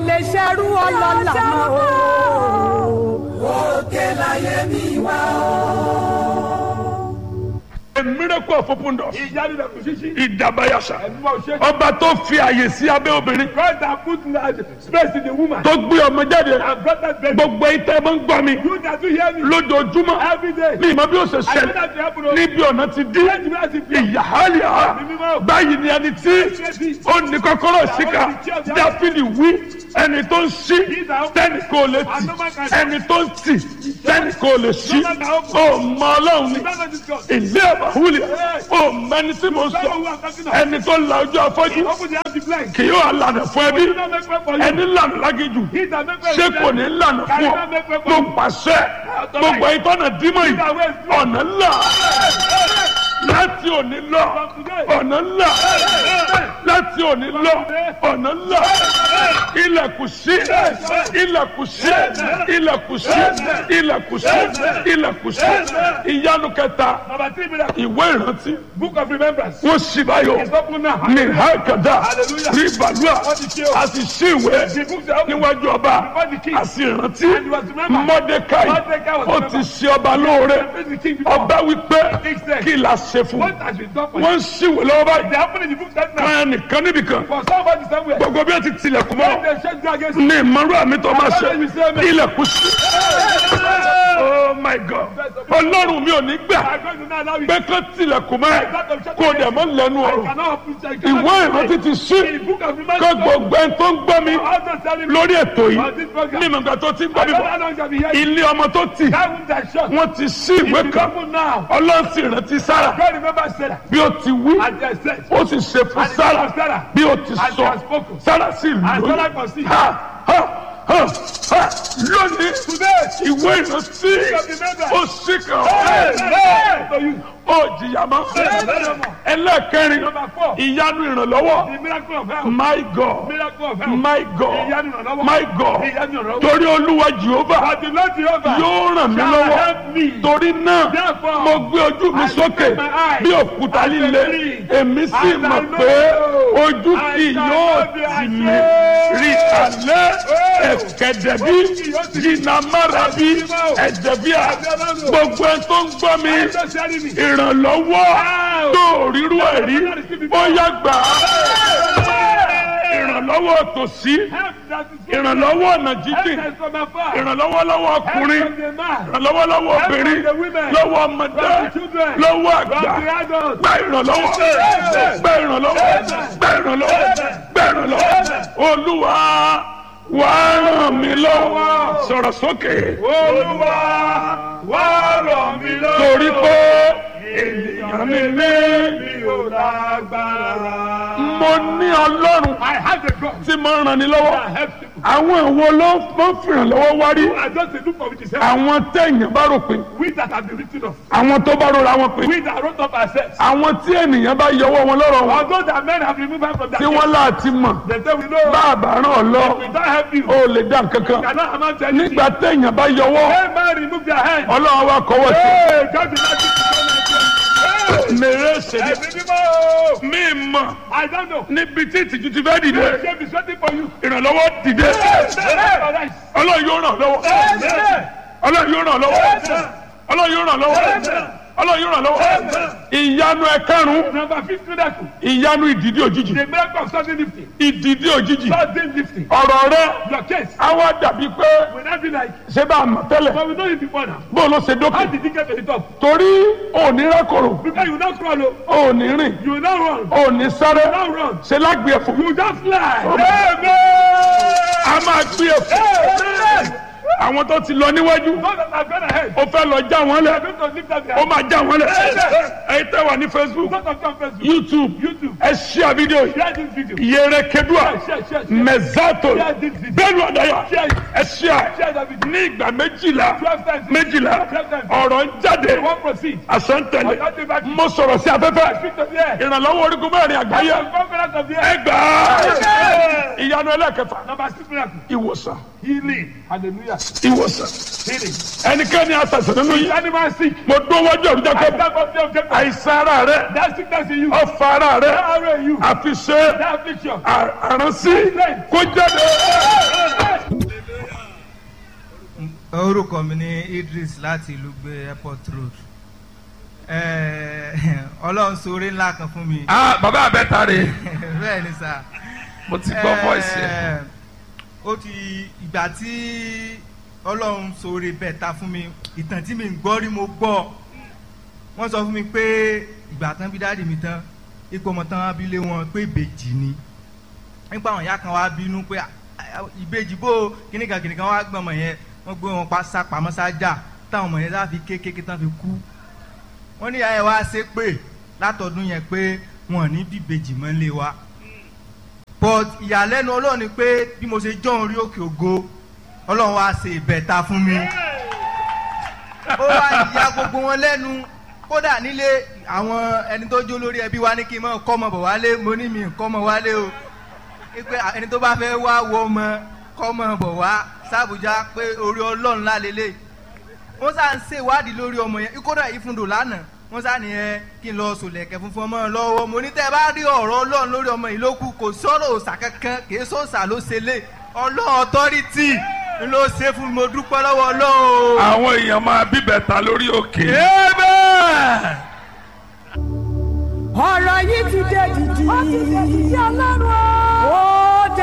lè ṣerú ọlọ́lá mọ́ o. òkè láyé mi wá o. A miracle of open doors. ìyanu lẹ̀kùn ṣíṣí. Ìdàbàyàṣà. ẹ̀dùnmọ̀ òṣèlú. Ọba tó fi àyè sí abẹ́ obìnrin. God that put space in the woman. Tó gbé ọmọ jáde. and brought that baby. Gbogbo ìtẹ́ máa ń gbọ́ mi. you that do hear me. Lójoojúmọ́. every day. Ní ìmọ̀ bí ó ṣe I know ṣẹlẹ̀. that you happen to. Níbi ọ̀nà ti dí. let me ask you. Ìyàhálìá. Báyìí ni ẹni tí ó ní kọ́kọ́rọ́ síkà. Dáfídì wí ẹni tó ń ṣí tẹ́nì kò lè tì. Ẹni tó ń tì tẹ́nì kò lè ṣí. Ó mọ Ọlọ́run ni. Ìlé àbáwúlẹ̀. Ó mẹni tí mo sọ. Ẹni tó la ojú afọ́jú. open the house blind. Kì yóò lànà fún ẹbí. do not make way for you. Ẹni lànà lágéjù. he that make way Ṣé for kò ní lànà fún ọ? Mo pàṣẹ. Gbogbo ìtọ́nà dímọ̀ yìí. Ọ̀nà ńlá. Láti òní lọ. Ọ̀nà ńlá. Láti òní lọ. Ọ̀nà ńlá. Ilẹ̀kùn sí. Ilẹ̀kùn sí. Ilẹ̀kùn sí. Ilẹ̀kùn sí. Ilẹ̀kùn sí. Ìyanu kẹta. number 3 miracle. Ìwé ìrántí. book of remembrance. Wọ́n ṣì báyọ̀. it's open now. Ní Hákàdá. Hallelujah. Rí Bàlúà. A sì ṣí ìwé the book that open. níwájú ọba. before the king. A sì rántí. and he was remembered. Mọ́dékáì. Mordecai was Ó ti ṣe ọba lóore. the king before. Ọba wípé kí la ṣe fún. what has been done for you. Wọ́n ṣíwèé lọ́wọ́ báyìí. they happen in the book that now. Kan nìkan níbìkan. for somebody somewhere. Gbogbo bí wọ́n ti tilẹ̀kùn mọ́. they shake you against. Ní ìmọ̀rú àmì tó máa ṣe. Ilẹ̀kùn sí. Oh my God. Ọlọ́run mi ò ní gbà I'm going to now allow you. pé kán tilẹ̀kùn mọ́ kó dẹ̀ mọ́ lẹ́nu I ọ̀rọ̀. cannot open check. Ìwé ìrántí ti ṣí. the book of Kó remembrance. gbogbo ẹni tó ń gbọ́ mi all those telling me. lórí ètò yìí. on this program. Ní ìmọ̀gbà tó ti ń gbọ́ mi I don't bọ̀. know how long shall be here. Ilé ọmọ tó tì. that wound that shot. Wọ́n ti ṣí ìwé it is kan. open now. Ọlọ́run sì rántí Sárà. God remember Sarah. Bí ó ti wí. and they said. Ó sì ṣe fún and it Sárà. was Sarah. Bí ó ti and she sọ. has spoken. Sárà sì and lóyún. Sarah conceived. Lónìí today. ìwé ìrántí ó sì kàn to you. ó jìyà mọ́. Ẹlẹ́ẹ̀kẹrin number 4. ìyanu ìrànlọ́wọ́. the miracle of health. My God, miracle of health. my God, ìyanu ìrànlọ́wọ́. my God. ìyanu ìrànlọ́wọ́. Torí Olúwa Jèhófà but the Lord Jehovah. yóò ràn mí shall lọ́wọ́. help me. Torí náà Therefore, mo gbé ojú mi I sókè lift my eyes bí òkúta and líle. believe. Èmi sì And mọ̀ I pé know ojú I kì shall yóò not be tì mí. ashamed. Rí alẹ́ ẹ̀kẹ́dẹ̀bí jìnnàmárabi ẹ̀dẹ̀bíà. Gbogbo ẹ̀ tó ń gbọ́ mi just telling me. ìrànlọ́wọ́ tó rírú ẹ̀rí bóyá gbà á. Ìrànlọ́wọ́ tòsí. help that is Ìrànlọ́wọ́ ọ̀nà jíjìn. help from afar. Ìrànlọ́wọ́ lọ́wọ́ help ọkùnrin. from the man. Ìrànlọ́wọ́ lọ́wọ́ obìnrin. Help from the women. Lọ́wọ́ ọmọdé. From the children. Lọ́wọ́ from àgbà. the adults. Gba ìrànlọ́wọ́. Gba ìrànlọ́wọ́. Gba ìrànlọ́wọ́. Gba ìrànlọ́wọ́. Olúwa wá ràn mí lọ́wọ́. Sọ̀rọ̀ sókè. Olúwa wá ràn mí lọ́wọ́. Torí pé ènìyàn mi ní. mi ò lágbára. Mo ní Ọlọ́run I have a God tí mo ràn ní lọ́wọ́. that helps people. Àwọn ìwo ló ń fìrànlọ́wọ́ wá rí. I just look for which is help. Àwọn téèyàn bá rò pé. We that have been written off. Àwọn tó bá rora wọn pé. We that wrote up ourselves. Àwọn tí ènìyàn bá yọwọ́ wọn lọ́rọ̀ wọn. Although that men have removed us from that Tí wọ́n láti mọ̀. they say we know. Bàbá ràn ọ́ lọ. We don't help you. O lè dá nǹkankan. Cannot amount to anything. Nígbà téèyàn bá yọwọ́. When man remove their hand. Ọlọ́run wa kọ́wọ́ sí. Hey, God be like this. Mèrè ṣèlè. Ẹ̀mí mímọ́. Mi mọ̀ I don't know. níbi tí ìtìjú ti fẹ́ dìde. The shame is waiting for you. Ìrànlọ́wọ́ dìde. Ọlọ́run yóò ràn lọ́wọ́. Ọlọ́run yóò ràn lọ́wọ́. Ọlọ́run yóò ràn lọ́wọ́. Ọlọ́run yóò ràn lọ́wọ́. Ìyanu ẹ̀karùn-ún. Number 5 miracle. Ìyanu ìdìdí òjijì. The miracle of sudden lifting. Ìdìdí òjijì. Sudden lifting. Ọ̀rọ̀ rẹ Your case á wá dàbí pé will not be like. ṣé bá a mọ̀ tẹ́lẹ̀. But we know you before now. Bó ló ṣe How dókè. did you get to the top? Torí òní rákòrò. Because you will not crawl. Oh. Òní rìn. You will not run. Òní sáré. You will not run. Ṣe lágbè ẹ̀fọ́. You just fly. Amen. A máa gbé ẹ̀fọ́. Amen. Àwọn tó ti lọ níwájú. Those that have gone ahead. Ó fẹ́ lọ já wọn They are lẹ̀. going to lift up their Ó hands. máa já wọn lẹ̀. Ẹ̀yin tẹ́ wà ní Facebook, Those of them Facebook. YouTube, YouTube. ẹ share video yìí. Share this video. Yẹrẹ kedua Share. mẹzato Share this video. bẹ́ẹ̀ni ọ̀dàyà Share it. ẹ share Share that video. ní ìgbà méjìlá 12 times. méjìlá 12 times. ọ̀rọ̀ ń jáde You won't proceed. àṣẹ́ntẹ̀lẹ̀ Ọ̀dọ́ ti bá ti. mo sọ̀rọ̀ sí afẹ́fẹ́ Speak to the air. ìrànlọ́wọ́ orígun mẹ́rin àgbáyé The conquerors of the air. ẹgbàá ìyanu ẹlẹ́kẹfà Number 6 miracle. ìwòsàn Healing. Hallelujah. ìwòsàn Healing. ẹnikẹ́ni àṣàṣàn nínú yìí Animal sick. mo dún wájú ẹ̀rú I jẹ́kọ́ stand up there. àìsàn ara rẹ That sickness in you. ọ̀fà ara rẹ That arrow in you. àfiṣe That affliction. àránsí kó jáde. orúkọ mi ní Idris láti ìlú gbé airport road. Ọlọ́run ṣoore ńlá kan fún mi. Bàbá àbẹ́ta rè. Bẹ́ẹ̀ ni sà. Mo ti gbọ́ voice yẹn. Ó ti ìgbà tí Ọlọ́run ṣoore bẹ́ẹ̀ta fún mi, ìtàn tí mi ń gbọ́ rí mo gbọ́. Wọ́n sọ fún mi pé ìgbà tán bí dáàdì mi tán, ipò ọmọ tán abilé wọn pé ìbejì ni. Nípa àwọn ìyá kan wá bínú pé ìbejì bó kíníkan wá gbọ́n ọmọ yẹn, wọ́n gbé wọn pamọ́ sájà táwọn ọmọ yẹn sá fi kékeré tán fi kú. Wọ́n ní ìyá yẹn wá ṣe pé látọdún yẹn pé wọn ò ní bí ìbejì mọ́ lé wa. But ìyàlẹ́nu Ọlọ́run ni pé bí mo ṣe jọ́ orí òkè ògo, Ọlọ́run wá ṣe ìbẹ̀ta fún mi. Ó wá ìyá gbogbo wọn lẹ́nu. Kódà nílé àwọn ẹni tó jó lórí ẹbí wa ní kí n mọ̀ kọ́mọ bọ̀ wálé, mo ní mi kọ́mọ wálé o. Pé ẹni tó bá fẹ́ wá wọ ọmọ kọ́mọ bọ̀ wá sábùjá pé orí Ọlọ́run lálélẹ̀. Wọ́n sá ń ṣèwádìí lórí ọmọ yẹn, kódà ìfúndò lánàá. Wọ́n sá ní kí n lọ sòlẹ̀kẹ̀ funfun ọmọ lọ́wọ́. Mo ní tẹ́ bá rí ọ̀rọ̀ Ọlọ́run lórí ọmọ yìí lókù, kò sọ̀rọ̀ òòṣà kankan, kì í sọ̀sà ló ṣe lé. Ọlọ́run authority ló ṣe fún mi, mo dúpẹ́ lọ́wọ́ Ọlọ́run. Àwọn èèyàn máa bíbẹ̀ta lórí òkè. ọ̀rọ̀ yìí ti dé dìdì. Ó ti dé dìdì Ọlọ́run.